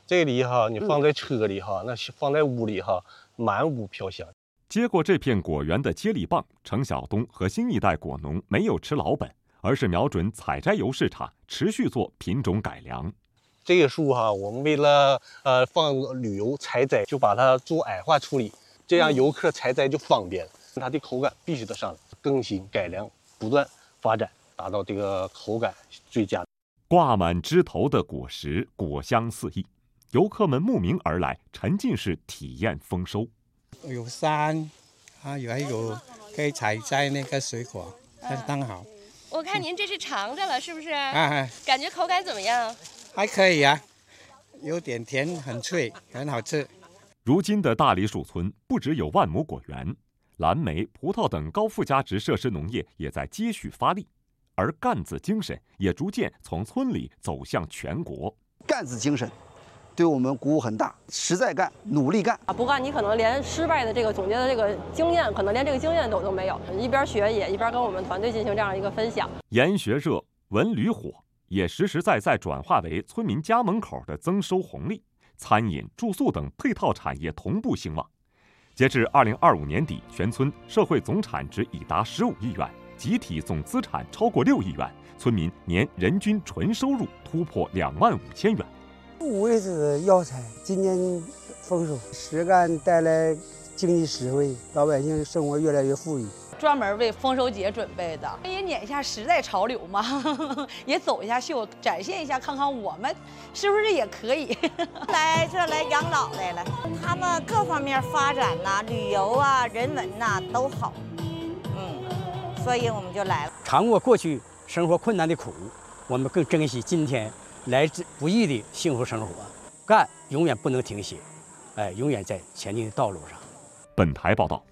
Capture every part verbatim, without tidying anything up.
这里哈，你放在车里哈，嗯、那放在屋里哈，满屋飘香。 接过这片果园的接力棒，程晓东和新一代果农没有吃老本，而是瞄准采摘油市场，持续做品种改良。 这个树哈，我们为了呃放旅游采摘，就把它做矮化处理，这样游客采摘就方便了。它的口感必须得上来，更新改良，不断发展，达到这个口感最佳。 挂满枝头的果实，果香四溢，游客们慕名而来，沉浸式体验丰收。 有山，啊，有还有可以采摘那个水果，很刚好。 我看您这是尝着了，是不是？ 啊， 感觉口感怎么样？ 还可以啊，有点甜，很脆，很好吃。 如今的大梨树村不只有万亩果园，蓝莓、葡萄等高附加值设施农业也在接续发力。而干子精神也逐渐从村里走向全国。 干子精神对我们鼓舞很大，实在干，努力干。 不干，你可能连失败的这个总结的这个经验，可能连这个经验都都没有。一边学也一边跟我们团队进行这样一个分享。 研学热、文旅火也实实在在转化为村民家门口的增收红利，餐饮、住宿等配套产业同步兴旺。截至二零二五年底，全村社会总产值已达十五亿元。集体总资产超过六亿元，村民年人均纯收入突破两万五千元。 五味子药材今年丰收，实干带来经济实惠，老百姓生活越来越富裕。 专门为丰收节准备的，也撵一下时代潮流嘛，也走一下秀，展现一下，看看我们是不是也可以来这来养老来了。他们各方面发展呐、啊，旅游啊、人文呐、啊、都好。所以我们就来了。 尝过过去生活困难的苦，我们更珍惜今天来之不易的幸福生活。干永远不能停歇，哎，永远在前进的道路上。 本台报道。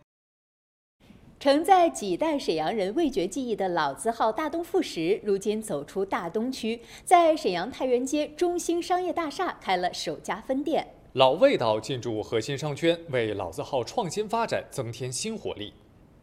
承载几代沈阳人味觉记忆的老字号大东副食，如今走出大东区，在沈阳太原街中兴商业大厦开了首家分店。 老味道进驻核心商圈，为老字号创新发展增添新活力。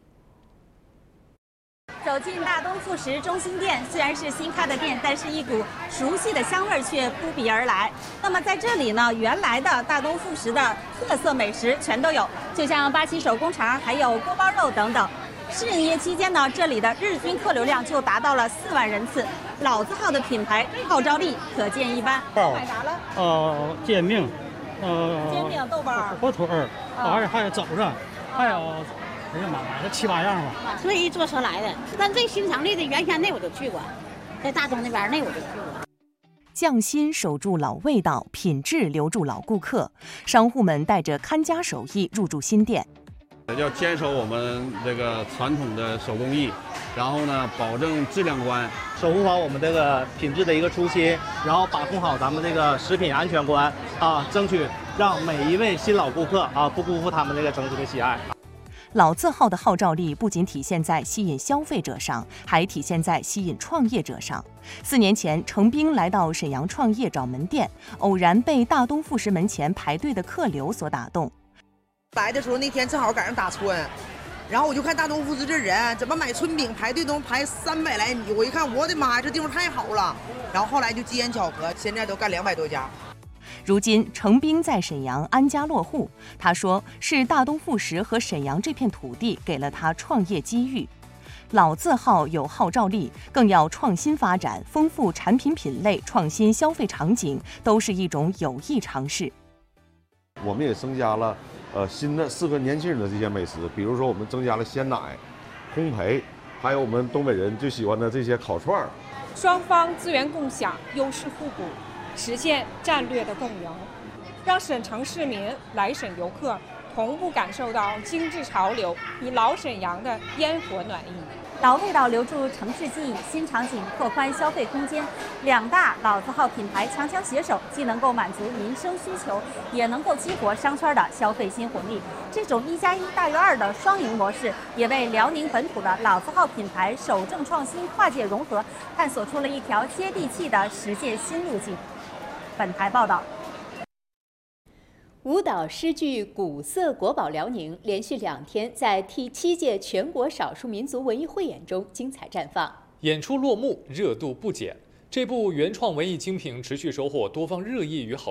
走进大东副食中心店，虽然是新开的店，但是一股熟悉的香味却扑鼻而来。那么在这里呢，原来的大东副食的特色美食全都有，就像巴西手工肠，还有锅包肉等等。试营业期间呢，这里的日均客流量就达到了四万人次。老字号的品牌号召力可见一斑。 买啥了？呃，煎饼，呃， 煎饼、豆包、 火腿儿，还有还有肘子，还有。哎呀妈，买了七八样吧。 特意坐车来的，但最新成立的原先那我就去过，在大东那边那我就去过。 匠心守住老味道，品质留住老顾客。商户们带着看家手艺入驻新店， 要坚守我们这个传统的手工艺，然后呢，保证质量关， 守护好我们这个品质的一个初心，然后把控好咱们这个食品安全关啊，争取让每一位新老顾客啊不辜负他们这个整体的喜爱。 老字号的号召力不仅体现在吸引消费者上，还体现在吸引创业者上。四年前，程兵来到沈阳创业找门店，偶然被大东副食门前排队的客流所打动。 来的时候那天正好赶上打春，然后我就看大东副食这人怎么买春饼排队都排三百来米，我一看我的妈呀，这地方太好了。然后后来就机缘巧合，现在都干两百多家。 如今，程兵在沈阳安家落户。他说，是大东副食和沈阳这片土地给了他创业机遇。老字号有号召力，更要创新发展，丰富产品品类，创新消费场景，都是一种有益尝试。 我们也增加了呃新的适合年轻人的这些美食，比如说我们增加了鲜奶、烘焙，还有我们东北人最喜欢的这些烤串儿。 双方资源共享，优势互补。实现战略的共赢，让沈城市民来沈游客同步感受到精致潮流与老沈阳的烟火暖意。 老味道留住城市记忆，新场景拓宽消费空间，两大老字号品牌强强携手，既能够满足民生需求，也能够激活商圈的消费新活力。这种一加一大于二的双赢模式，也为辽宁本土的老字号品牌守正创新、跨界融合，探索出了一条接地气的实践新路径。本台报道。 舞蹈诗剧《古色国宝辽宁》连续两天在第七届全国少数民族文艺汇演中精彩绽放。 演出落幕，热度不减。这部原创文艺精品持续收获多方热议与好。